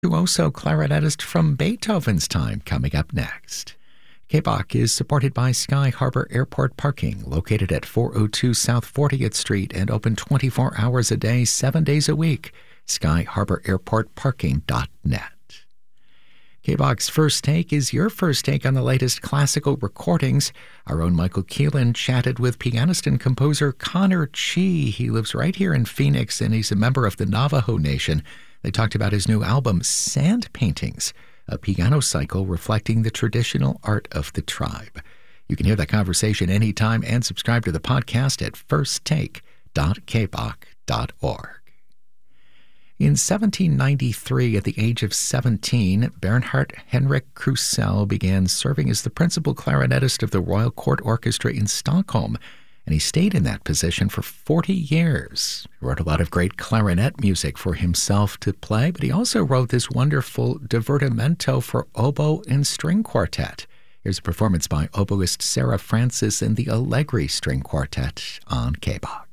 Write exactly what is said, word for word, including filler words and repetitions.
Virtuoso clarinetist from Beethoven's time coming up next. K B O C is supported by Sky Harbor Airport Parking, located at four oh two South fortieth Street and open twenty-four hours a day, seven days a week. sky harbor airport parking dot net. K B O C's First Take is your first take on the latest classical recordings. Our own Michael Keelan chatted with pianist and composer Connor Chee. He lives right here in Phoenix, and he's a member of the Navajo Nation. They talked about his new album, Sand Paintings, a piano cycle reflecting the traditional art of the tribe. You can hear that conversation anytime and subscribe to the podcast at first take dot k b o c dot org. In seventeen ninety-three, at the age of seventeen, Bernhard Henrik Krusell began serving as the principal clarinetist of the Royal Court Orchestra in Stockholm, and he stayed in that position for forty years. He wrote a lot of great clarinet music for himself to play, but he also wrote this wonderful divertimento for oboe and string quartet. Here's a performance by oboist Sarah Francis and the Allegri String Quartet on K B O C.